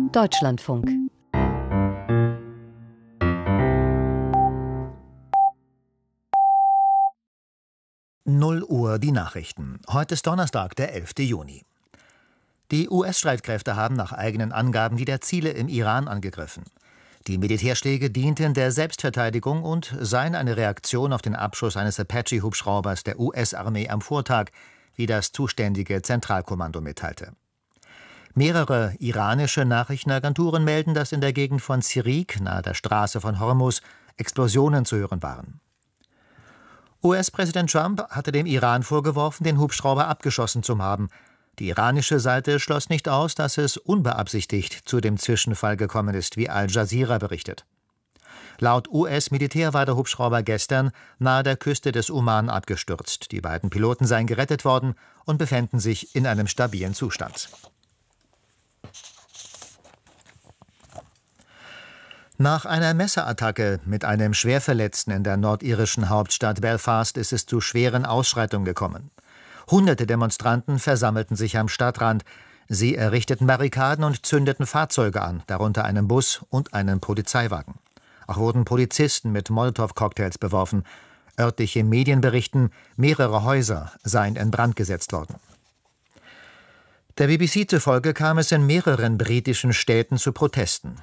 Deutschlandfunk. Null Uhr die Nachrichten. Heute ist Donnerstag, der 11. Juni. Die US-Streitkräfte haben nach eigenen Angaben wieder Ziele im Iran angegriffen. Die Militärschläge dienten der Selbstverteidigung und seien eine Reaktion auf den Abschuss eines Apache-Hubschraubers der US-Armee am Vortag, wie das zuständige Zentralkommando mitteilte. Mehrere iranische Nachrichtenagenturen melden, dass in der Gegend von Sirik, nahe der Straße von Hormuz, Explosionen zu hören waren. US-Präsident Trump hatte dem Iran vorgeworfen, den Hubschrauber abgeschossen zu haben. Die iranische Seite schloss nicht aus, dass es unbeabsichtigt zu dem Zwischenfall gekommen ist, wie Al Jazeera berichtet. Laut US-Militär war der Hubschrauber gestern nahe der Küste des Oman abgestürzt. Die beiden Piloten seien gerettet worden und befänden sich in einem stabilen Zustand. Nach einer Messerattacke mit einem Schwerverletzten in der nordirischen Hauptstadt Belfast ist es zu schweren Ausschreitungen gekommen. Hunderte Demonstranten versammelten sich am Stadtrand. Sie errichteten Barrikaden und zündeten Fahrzeuge an, darunter einen Bus und einen Polizeiwagen. Auch wurden Polizisten mit Molotow-Cocktails beworfen. Örtliche Medien berichten, mehrere Häuser seien in Brand gesetzt worden. Der BBC zufolge kam es in mehreren britischen Städten zu Protesten.